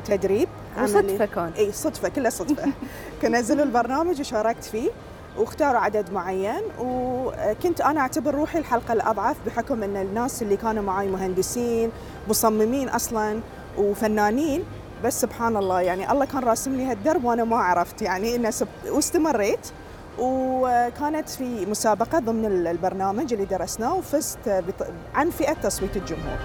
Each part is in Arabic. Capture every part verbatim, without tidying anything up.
تدريب صدفة كان اي صدفة كلها صدفة. كانوا نزلوا البرنامج وشاركت فيه واختاروا عدد معين، وكنت أنا أعتبر روحي الحلقة الأضعف بحكم أن الناس اللي كانوا معي مهندسين مصممين أصلاً وفنانين، بس سبحان الله يعني الله كان راسم لي هالدرب وأنا ما عرفت يعني إنه سب... واستمريت، وكانت في مسابقة ضمن البرنامج اللي درسناه وفزت بط... عن فئة تصويت الجمهور.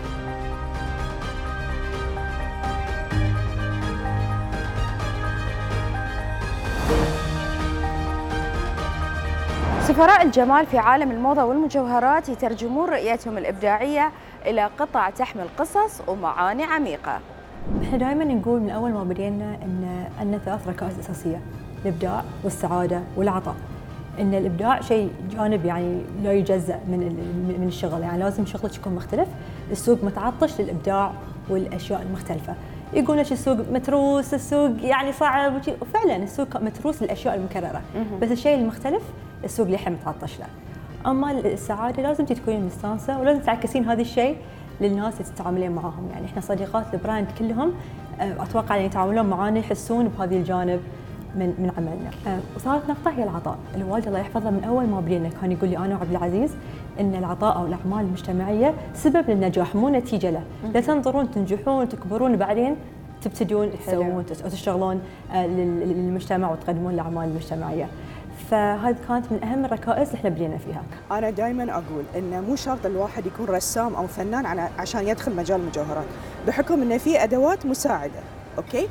سفراء الجمال في عالم الموضة والمجوهرات يترجمون رؤيتهم الإبداعية إلى قطع تحمل قصص ومعاني عميقة. احنا دائما نقول من أول ما بدينا أن أن ثلاث ركائز أساسية: الإبداع والسعادة والعطاء. أن الإبداع شيء جانب يعني لا يجزأ من من الشغل، يعني لازم شغلك يكون مختلف. السوق متعطش للإبداع والأشياء المختلفة. يقول لك السوق متروس، السوق يعني صعب، وفعلا السوق متروس للأشياء المكررة، بس الشيء المختلف السوق للحين متعطش له. اما السعاده لازم تكونين مستانسه ولازم تعكسين هذا الشيء للناس اللي تتعاملين معاهم. يعني احنا صديقات البراند كلهم اتوقع ان يتعاملون معانا يحسون بهذه الجانب من من عملنا. وصارت نقطه هي العطاء. الوالد الله يحفظه من اول ما بدينا كان يقول لي انا وعبد العزيز ان العطاء او الاعمال المجتمعيه سبب للنجاح مو نتيجه له. لا تنظرون تنجحون تكبرون وبعدين تبتدون تسوون وتشتغلون للمجتمع وتقدمون الاعمال المجتمعيه. فهذه كانت من اهم الركائز اللي احنا بدينا فيها. انا دائما اقول انه مو شرط الواحد يكون رسام او فنان عشان يدخل مجال المجوهرات، بحكم انه في ادوات مساعده، اوكي؟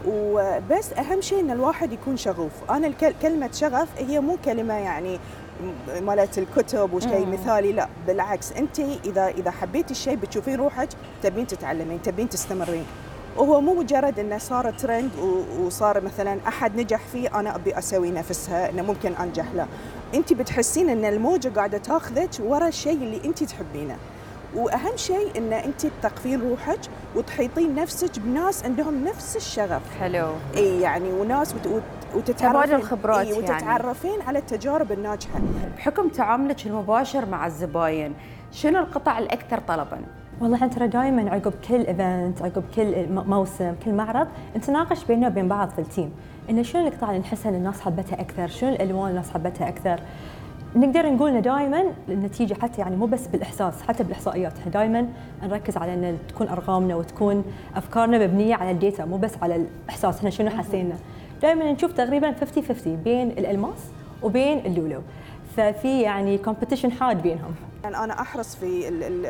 وبس اهم شيء ان الواحد يكون شغوف. انا كلمه شغف هي مو كلمه يعني مالت الكتب وشيء مثالي، لا بالعكس، انت اذا اذا حبيتي الشيء بتشوفين روحك تبين تتعلمين تبين تستمرين، وهو مو مجرد انه صار ترند وصار مثلا احد نجح فيه انا ابي اسوي نفسها انه ممكن انجح. لا، انت بتحسين ان الموجه قاعده تاخذك ورا الشيء اللي انت تحبينه، واهم شيء ان انت تثقفين روحك وتحيطين نفسك بناس عندهم نفس الشغف. حلو. اي يعني وناس وت... وتتعرفين تبادل الخبرات يعني وتتعرفين على التجارب الناجحه. بحكم تعاملك المباشر مع الزباين، شنو القطع الاكثر طلبا؟ والله احنا ترى دائما عقب كل ايفنت، عقب كل موسم، كل معرض نتناقش بيننا وبين بعض في التيم انه شنو القطع اللي نحسها ان الناس حبتها اكثر، شنو الالوان اللي الناس حبتها اكثر. نقدر نقول انه دائما النتيجه حتى يعني مو بس بالاحساس، حتى بالاحصائيات احنا دائما نركز على ان تكون ارقامنا وتكون افكارنا مبنيه على الديتا مو بس على الاحساس، احنا شنو حسينا. دائما نشوف تقريبا خمسين خمسين بين الالماس وبين اللولو، ففي يعني كومبيتيشن حاد بينهم. يعني أنا أحرص في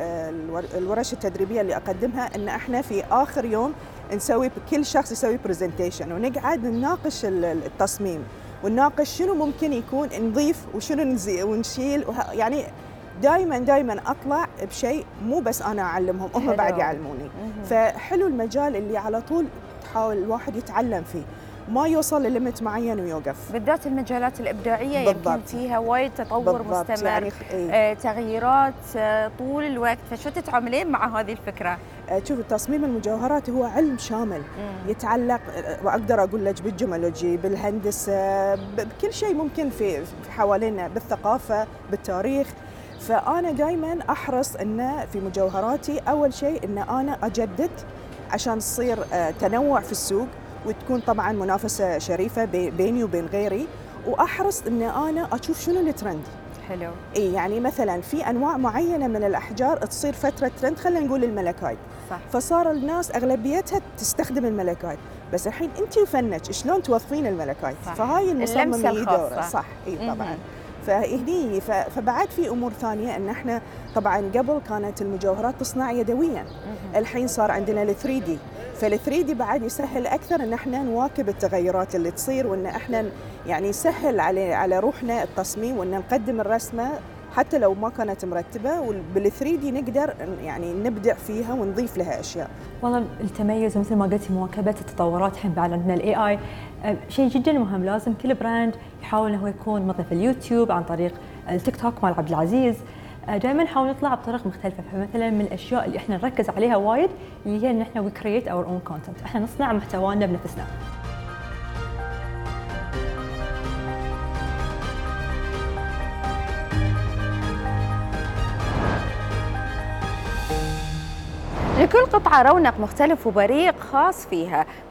الورش التدريبية اللي أقدمها إن إحنا في آخر يوم نسوي كل شخص يسوي برزنتيشن ونقعد نناقش التصميم ونناقش شنو ممكن يكون نضيف وشنو ونشيل، يعني دائما دائما أطلع بشيء مو بس أنا أعلمهم، هم بعد يعلموني. فحلو المجال اللي على طول تحاول الواحد يتعلم فيه، ما يوصل لليمت معين ويوقف. بالذات المجالات الإبداعية يمكن فيها وايد تطور مستمر، يعني ايه؟ آه، تغييرات آه، طول الوقت، فشو تتعاملين مع هذه الفكرة؟ آه، شوف، تصميم المجوهرات هو علم شامل مم. يتعلق، وأقدر أقول لك بالجيولوجي، بالهندسة، بكل شيء ممكن في حوالينا، بالثقافة، بالتاريخ. فأنا دائما أحرص أن في مجوهراتي أول شيء أن أنا أجدد عشان تصير آه، تنوع في السوق، وتكون طبعاً منافسة شريفة بيني وبين غيري، وأحرص إن أنا أشوف شنو الترند. حلو. إيه يعني مثلاً في أنواع معينة من الأحجار تصير فترة ترند، خلينا نقول الملكايت. صح. فصار الناس أغلبيتها تستخدم الملكايت، بس الحين أنت وفنك شلون توظفين الملكايت؟ صح. فهاي المصمم يدوره. صح. إيه طبعاً. فهني فبعد في امور ثانيه، ان احنا طبعا قبل كانت المجوهرات تصنع يدويا، الحين صار عندنا ال ثري دي، فال ثري دي بعد يسهل اكثر ان احنا نواكب التغيرات اللي تصير، وان احنا يعني يسهل على على روحنا التصميم، وان نقدم الرسمه حتى لو ما كانت مرتبه، وبال ثري دي نقدر يعني نبدع فيها ونضيف لها اشياء. والله التميز مثل ما قلتي مواكبه التطورات. الحين بعد عندنا الاي اي شيء جدا مهم، لازم كل براند يحاول انه يكون مثلا في اليوتيوب عن طريق التيك توك مال عبد العزيز، دائما نحاول نطلع بطرق مختلفه. فمثلا من الاشياء اللي احنا نركز عليها وايد اللي هي ان احنا وي كرييت اور اون كونتنت، احنا نصنع محتوانا بنفسنا. لكل قطعة رونق مختلف وبريق خاص فيها،